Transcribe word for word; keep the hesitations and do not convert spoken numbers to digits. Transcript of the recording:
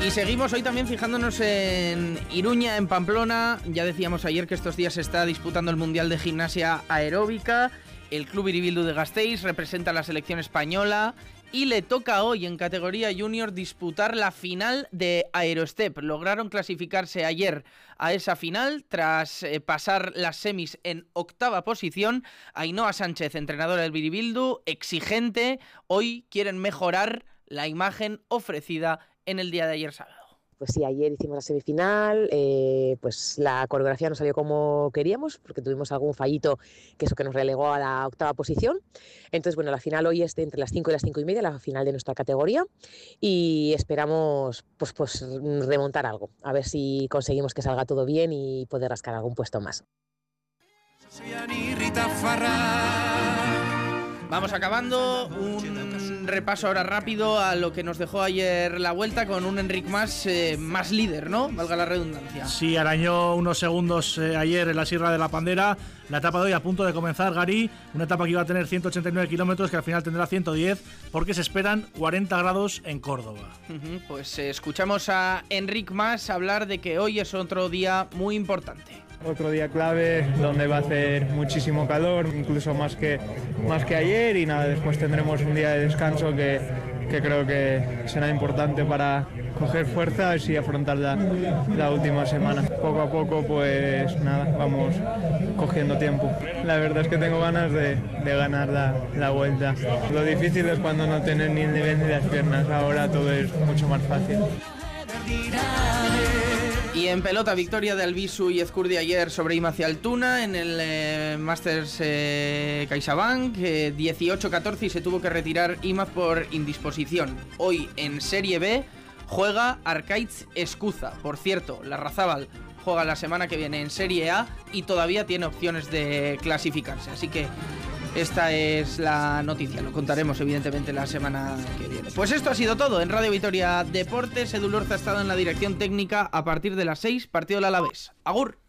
Y seguimos hoy también fijándonos en Iruña, en Pamplona. Ya decíamos ayer que estos días se está disputando el Mundial de Gimnasia Aeróbica. El Club Biribildu de Gasteiz representa a la selección española y le toca hoy en categoría junior disputar la final de Aerostep. Lograron clasificarse ayer a esa final tras eh, pasar las semis en octava posición. Ainhoa Sánchez, entrenadora del Biribildu, exigente. Hoy quieren mejorar la imagen ofrecida en el día de ayer sábado. Pues sí, ayer hicimos la semifinal, eh, pues la coreografía no salió como queríamos, porque tuvimos algún fallito que eso que nos relegó a la octava posición. Entonces, bueno, la final hoy es de entre las cinco y las cinco y media, la final de nuestra categoría, y esperamos pues, pues remontar algo, a ver si conseguimos que salga todo bien y poder rascar algún puesto más. Vamos acabando, un repaso ahora rápido a lo que nos dejó ayer la vuelta con un Enric Mas eh, más líder, ¿no? Valga la redundancia. Sí, arañó unos segundos eh, ayer en la Sierra de la Pandera. La etapa de hoy a punto de comenzar, Gary, una etapa que iba a tener ciento ochenta y nueve kilómetros, que al final tendrá ciento diez, porque se esperan cuarenta grados en Córdoba. Uh-huh, pues eh, escuchamos a Enric Mas hablar de que hoy es otro día muy importante. Otro día clave donde va a hacer muchísimo calor, incluso más que, más que ayer, y nada, después tendremos un día de descanso que, que creo que será importante para coger fuerzas y afrontar la, la última semana. Poco a poco, pues nada, vamos cogiendo tiempo. La verdad es que tengo ganas de, de ganar la, la vuelta. Lo difícil es cuando no tienes ni el nivel ni las piernas, ahora todo es mucho más fácil. Y en pelota, victoria de Albisu y Ezcurdi ayer sobre Imaz Altuna en el eh, Masters eh, CaixaBank, eh, dieciocho catorce, y se tuvo que retirar Imaz por indisposición. Hoy en Serie B juega Arkaitz Escuza. Por cierto, la Razabal juega la semana que viene en Serie A y todavía tiene opciones de clasificarse, así que esta es la noticia, lo contaremos evidentemente la semana que viene. Pues esto ha sido todo en Radio Vitoria Deportes. Edu Lorza ha estado en la dirección técnica a partir de las seis, partido del Alavés. Agur.